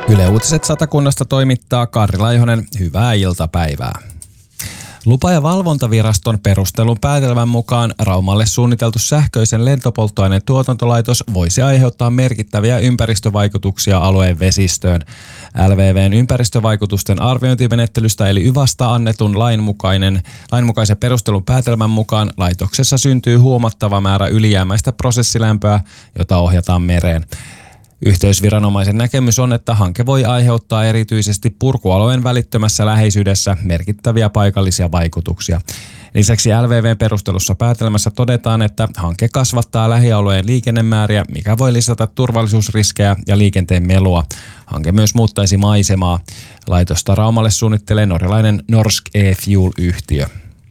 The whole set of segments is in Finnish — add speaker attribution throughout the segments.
Speaker 1: Yle Uutiset Satakunnasta toimittaa Karri Laihonen. Hyvää iltapäivää. Lupa- ja valvontaviraston perustelun päätelmän mukaan Raumalle suunniteltu sähköisen lentopolttoaineen tuotantolaitos voisi aiheuttaa merkittäviä ympäristövaikutuksia alueen vesistöön. LVV:n ympäristövaikutusten arviointimenettelystä eli YVAsta annetun lainmukaisen perustelun päätelmän mukaan laitoksessa syntyy huomattava määrä ylijäämäistä prosessilämpöä, jota ohjataan mereen. Yhteysviranomaisen näkemys on, että hanke voi aiheuttaa erityisesti purkualueen välittömässä läheisyydessä merkittäviä paikallisia vaikutuksia. Lisäksi LVV:n perustelussa päätelmässä todetaan, että hanke kasvattaa lähialueen liikennemääriä, mikä voi lisätä turvallisuusriskejä ja liikenteen melua. Hanke myös muuttaisi maisemaa. Laitosta Raumalle suunnittelee norjalainen Norsk E-Fuel-yhtiö.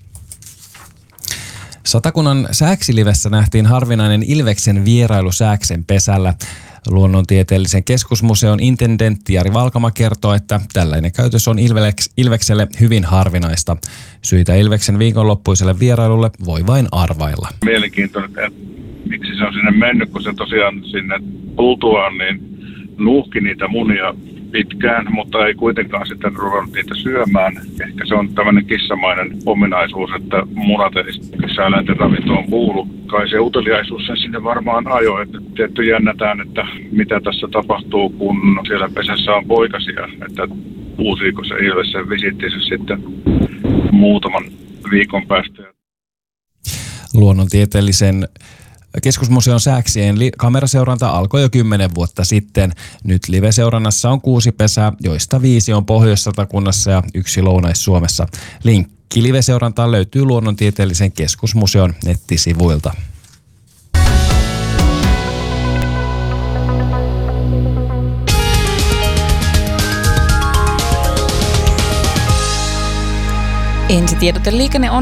Speaker 1: Satakunnan Sääksilivessä nähtiin harvinainen ilveksen vierailu Sääksen pesällä. Luonnontieteellisen keskusmuseon intendentti Jari Valkama kertoo, että tällainen käytös on ilvekselle hyvin harvinaista. Syitä ilveksen viikonloppuiselle vierailulle voi vain arvailla.
Speaker 2: Mielenkiintoinen, että miksi se on sinne mennyt, kun se tosiaan sinne tultuaan niin nuuhki niitä munia pitkään, mutta ei kuitenkaan sitten ruvennut niitä syömään. Ehkä se on tämmöinen kissamainen ominaisuus, että munat ei kissaeläinten ravintoon kuulu. Kai se uteliaisuus sen sinne varmaan ajoi. Että tietty jännätään, että mitä tässä tapahtuu, kun siellä pesässä on poikasia. Että uusiiko se ilves sen visittinsä sitten muutaman viikon päästä.
Speaker 1: Luonnontieteellisen Keskusmuseon Sääksien kameraseuranta alkoi jo 10 vuotta sitten. Nyt live-seurannassa on 6 pesää, joista 5 on Pohjois-Satakunnassa ja 1 Lounais-Suomessa. Linkki live-seurantaan löytyy Luonnontieteellisen keskusmuseon nettisivuilta.
Speaker 3: Ensitiedote liikenne on